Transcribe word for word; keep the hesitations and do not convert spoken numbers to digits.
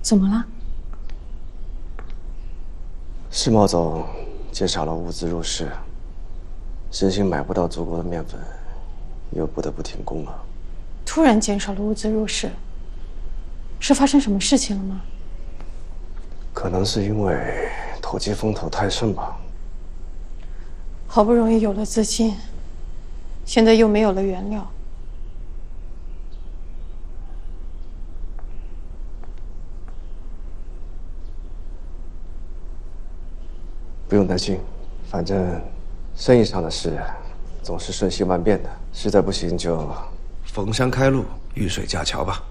怎么了？ 世贸总减少了物资入市，生鲜买不到足够的面粉，又不得不停工了。 突然减少了物资入市，是发生什么事情了吗？ 可能是因为投机风头太盛吧。 好不容易有了资金，现在又没有了原料。 不用担心，反正生意上的事总是瞬息万变的，实在不行就逢山开路，遇水架桥吧。